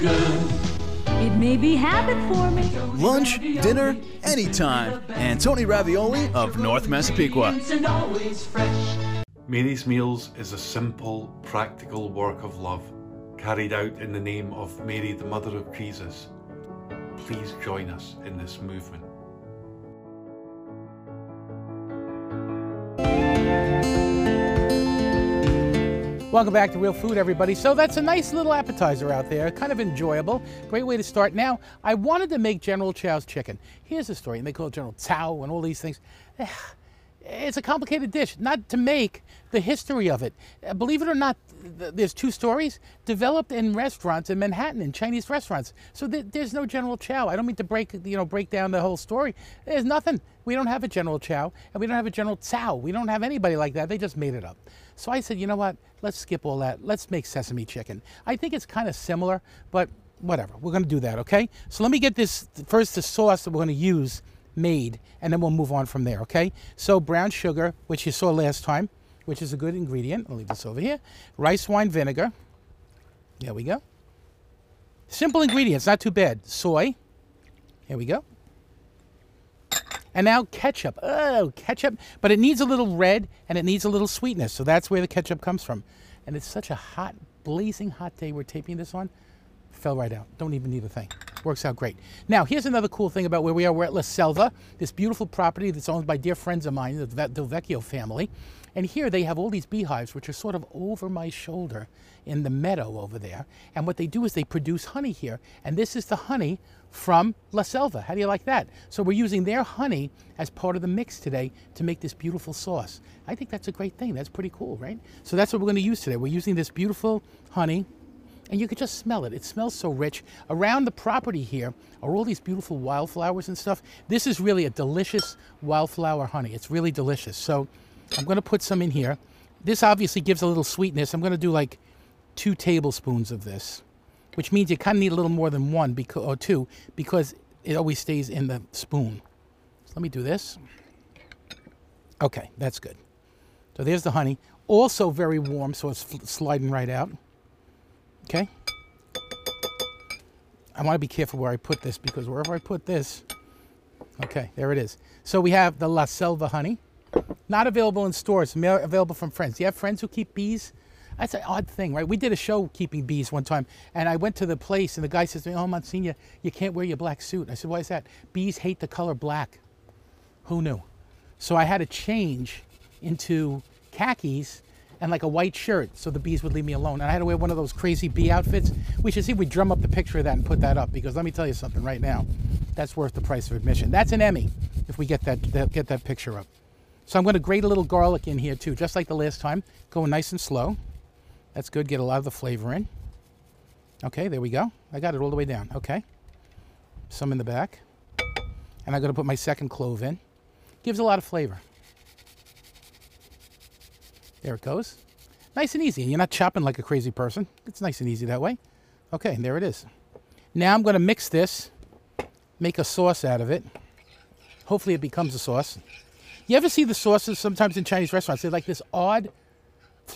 It may be habit forming. Lunch, dinner, anytime. Antoni Ravioli of North Massapequa. Mary's Meals is a simple, practical work of love, carried out in the name of Mary, the Mother of Jesus. Please join us in this movement. Welcome back to Real Food, everybody. So that's a nice little appetizer out there, kind of enjoyable. Great way to start. Now, I wanted to make General Chow's chicken. Here's the story, and they call it General Tso and all these things. It's a complicated dish, not to make the history of it. Believe it or not, there's two stories developed in restaurants in Manhattan, in Chinese restaurants. So there's no General Chow. I don't mean to break down the whole story. There's nothing. We don't have a General Chow, and we don't have a General Tso. We don't have anybody like that. They just made it up. So I said, you know what? Let's skip all that. Let's make sesame chicken. I think it's kind of similar, but whatever. We're going to do that, okay? So let me get this, first the sauce that we're going to use made, and then we'll move on from there, okay? So brown sugar, which you saw last time, which is a good ingredient. I'll leave this over here. Rice wine vinegar. There we go. Simple ingredients, not too bad. Soy. Here we go. And now ketchup. Oh, ketchup. But it needs a little red and it needs a little sweetness. So that's where the ketchup comes from. And it's such a hot, blazing hot day we're taping this on. Fell right out. Don't even need a thing. Works out great. Now, here's another cool thing about where we are. We're at La Selva, this beautiful property that's owned by dear friends of mine, the Del Vecchio family. And here they have all these beehives, which are sort of over my shoulder in the meadow over there. And what they do is they produce honey here. And this is the honey from La Selva. How do you like that? So we're using their honey as part of the mix today to make this beautiful sauce. I think that's a great thing. That's pretty cool, right? So that's what we're going to use today. We're using this beautiful honey. And you could just smell it. It smells so rich. Around the property here are all these beautiful wildflowers and stuff. This is really a delicious wildflower honey. It's really delicious. So I'm going to put some in here. This obviously gives a little sweetness. I'm going to do like 2 tablespoons of this, which means you kind of need a little more than 1 or 2 because it always stays in the spoon. So let me do this. Okay, that's good. So there's the honey. Also very warm, so it's sliding right out. Okay. I want to be careful where I put this because wherever I put this, okay, there it is. So we have the La Selva honey, not available in stores, available from friends. Do you have friends who keep bees? That's an odd thing, right? We did a show keeping bees one time, and I went to the place, and the guy says to me, "Oh, Monsignor, you can't wear your black suit." I said, "Why is that?" Bees hate the color black. Who knew? So I had to change into khakis and like a white shirt so the bees would leave me alone. And I had to wear one of those crazy bee outfits. We should see if we drum up the picture of that and put that up, because let me tell you something right now. That's worth the price of admission. That's an Emmy if we get that picture up. So I'm going to grate a little garlic in here too, just like the last time. Going nice and slow. That's good. Get a lot of the flavor in. Okay, there we go. I got it all the way down. Okay. Some in the back. And I'm going to put my second clove in. Gives a lot of flavor. There it goes. Nice and easy. You're not chopping like a crazy person. It's nice and easy that way. Okay, and there it is. Now I'm going to mix this, make a sauce out of it. Hopefully it becomes a sauce. You ever see the sauces sometimes in Chinese restaurants? They're like this odd